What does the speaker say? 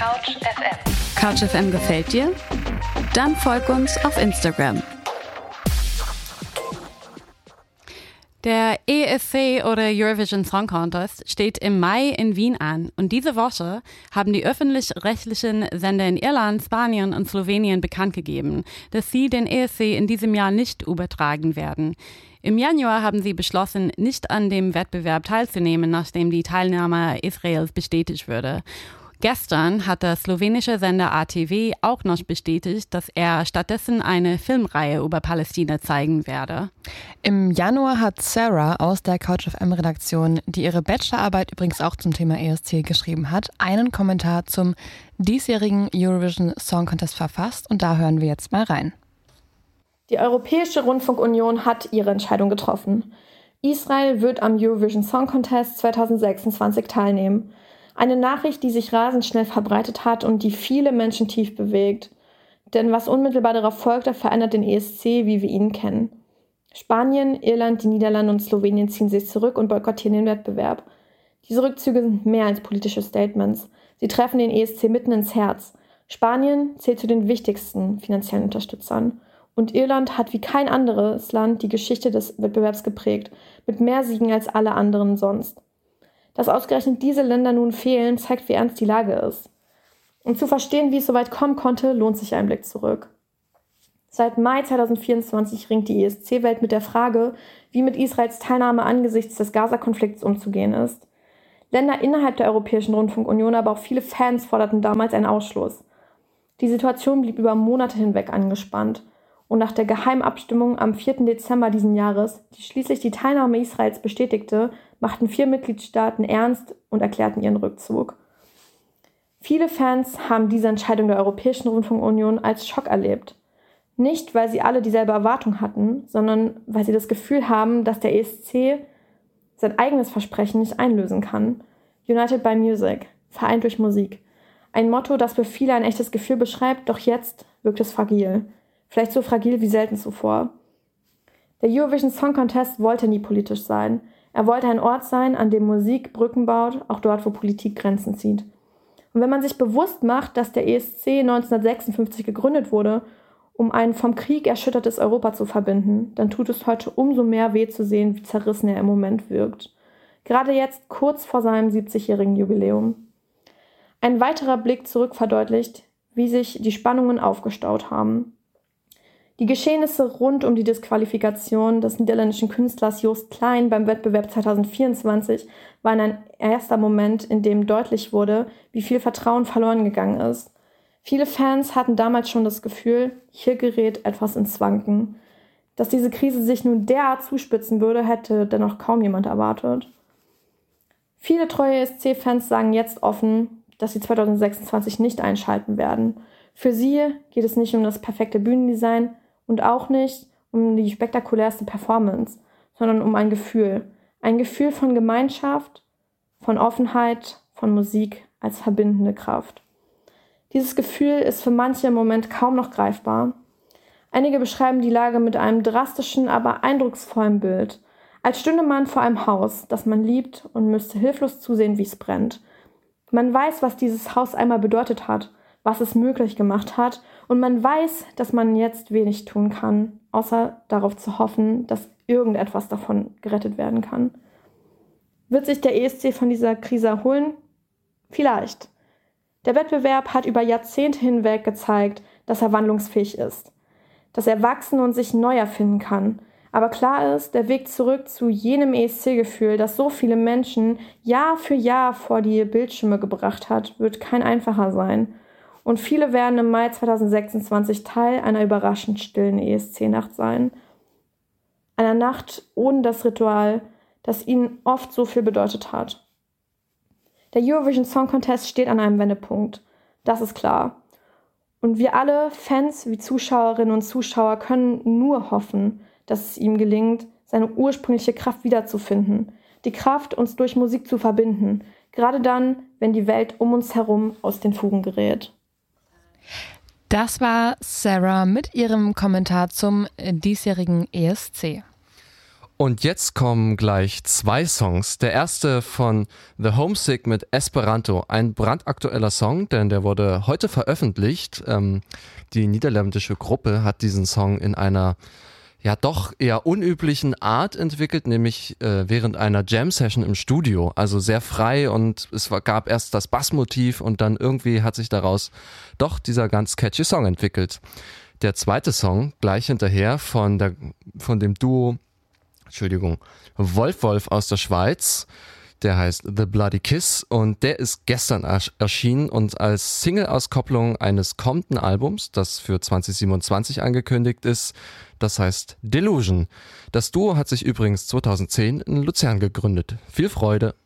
Couch FM. Couch FM gefällt dir? Dann folg uns auf Instagram. Der ESC oder Eurovision Song Contest steht im Mai in Wien an und diese Woche haben die öffentlich-rechtlichen Sender in Irland, Spanien und Slowenien bekannt gegeben, dass sie den ESC in diesem Jahr nicht übertragen werden. Im Januar haben sie beschlossen, nicht an dem Wettbewerb teilzunehmen, nachdem die Teilnahme Israels bestätigt wurde. Gestern hat der slowenische Sender ATV auch noch bestätigt, dass er stattdessen eine Filmreihe über Palästina zeigen werde. Im Januar hat Sarah aus der Couch FM Redaktion, die ihre Bachelorarbeit übrigens auch zum Thema ESC geschrieben hat, einen Kommentar zum diesjährigen Eurovision Song Contest verfasst und da hören wir jetzt mal rein. Die Europäische Rundfunkunion hat ihre Entscheidung getroffen. Israel wird am Eurovision Song Contest 2026 teilnehmen. Eine Nachricht, die sich rasend schnell verbreitet hat und die viele Menschen tief bewegt. Denn was unmittelbar darauf folgte, verändert den ESC, wie wir ihn kennen. Spanien, Irland, die Niederlande und Slowenien ziehen sich zurück und boykottieren den Wettbewerb. Diese Rückzüge sind mehr als politische Statements. Sie treffen den ESC mitten ins Herz. Spanien zählt zu den wichtigsten finanziellen Unterstützern. Und Irland hat wie kein anderes Land die Geschichte des Wettbewerbs geprägt, mit mehr Siegen als alle anderen sonst. Dass ausgerechnet diese Länder nun fehlen, zeigt, wie ernst die Lage ist. Um zu verstehen, wie es so weit kommen konnte, lohnt sich ein Blick zurück. Seit Mai 2024 ringt die ESC-Welt mit der Frage, wie mit Israels Teilnahme angesichts des Gaza-Konflikts umzugehen ist. Länder innerhalb der Europäischen Rundfunkunion, aber auch viele Fans forderten damals einen Ausschluss. Die Situation blieb über Monate hinweg angespannt. Und nach der Geheimabstimmung am 4. Dezember diesen Jahres, die schließlich die Teilnahme Israels bestätigte, machten 4 Mitgliedstaaten ernst und erklärten ihren Rückzug. Viele Fans haben diese Entscheidung der Europäischen Rundfunkunion als Schock erlebt. Nicht, weil sie alle dieselbe Erwartung hatten, sondern weil sie das Gefühl haben, dass der ESC sein eigenes Versprechen nicht einlösen kann. United by Music, vereint durch Musik. Ein Motto, das für viele ein echtes Gefühl beschreibt, doch jetzt wirkt es fragil. Vielleicht so fragil wie selten zuvor. Der Eurovision Song Contest wollte nie politisch sein. Er wollte ein Ort sein, an dem Musik Brücken baut, auch dort, wo Politik Grenzen zieht. Und wenn man sich bewusst macht, dass der ESC 1956 gegründet wurde, um ein vom Krieg erschüttertes Europa zu verbinden, dann tut es heute umso mehr weh zu sehen, wie zerrissen er im Moment wirkt. Gerade jetzt, kurz vor seinem 70-jährigen Jubiläum. Ein weiterer Blick zurück verdeutlicht, wie sich die Spannungen aufgestaut haben. Die Geschehnisse rund um die Disqualifikation des niederländischen Künstlers Joost Klein beim Wettbewerb 2024 waren ein erster Moment, in dem deutlich wurde, wie viel Vertrauen verloren gegangen ist. Viele Fans hatten damals schon das Gefühl, hier gerät etwas ins Wanken. Dass diese Krise sich nun derart zuspitzen würde, hätte dennoch kaum jemand erwartet. Viele treue ESC-Fans sagen jetzt offen, dass sie 2026 nicht einschalten werden. Für sie geht es nicht um das perfekte Bühnendesign, und auch nicht um die spektakulärste Performance, sondern um ein Gefühl. Ein Gefühl von Gemeinschaft, von Offenheit, von Musik als verbindende Kraft. Dieses Gefühl ist für manche im Moment kaum noch greifbar. Einige beschreiben die Lage mit einem drastischen, aber eindrucksvollen Bild. Als stünde man vor einem Haus, das man liebt und müsste hilflos zusehen, wie es brennt. Man weiß, was dieses Haus einmal bedeutet hat, was es möglich gemacht hat, und man weiß, dass man jetzt wenig tun kann, außer darauf zu hoffen, dass irgendetwas davon gerettet werden kann. Wird sich der ESC von dieser Krise erholen? Vielleicht. Der Wettbewerb hat über Jahrzehnte hinweg gezeigt, dass er wandlungsfähig ist, dass er wachsen und sich neu erfinden kann. Aber klar ist, der Weg zurück zu jenem ESC-Gefühl, das so viele Menschen Jahr für Jahr vor die Bildschirme gebracht hat, wird kein einfacher sein. Und viele werden im Mai 2026 Teil einer überraschend stillen ESC-Nacht sein. Einer Nacht ohne das Ritual, das ihnen oft so viel bedeutet hat. Der Eurovision Song Contest steht an einem Wendepunkt. Das ist klar. Und wir alle, Fans wie Zuschauerinnen und Zuschauer, können nur hoffen, dass es ihm gelingt, seine ursprüngliche Kraft wiederzufinden. Die Kraft, uns durch Musik zu verbinden. Gerade dann, wenn die Welt um uns herum aus den Fugen gerät. Das war Sarah mit ihrem Kommentar zum diesjährigen ESC. Und jetzt kommen gleich 2 Songs. Der erste von The Homesick mit Esperanto, ein brandaktueller Song, denn der wurde heute veröffentlicht. Die niederländische Gruppe hat diesen Song in einer ja doch eher unüblichen Art entwickelt, nämlich während einer Jam-Session im Studio. Also sehr frei und gab erst das Bassmotiv und dann irgendwie hat sich daraus doch dieser ganz catchy Song entwickelt. Der zweite Song, gleich hinterher von dem Duo Wolf aus der Schweiz, der heißt The Bloody Kiss und der ist gestern erschienen und als Single-Auskopplung eines kommenden Albums, das für 2027 angekündigt ist, das heißt Delusion. Das Duo hat sich übrigens 2010 in Luzern gegründet. Viel Freude!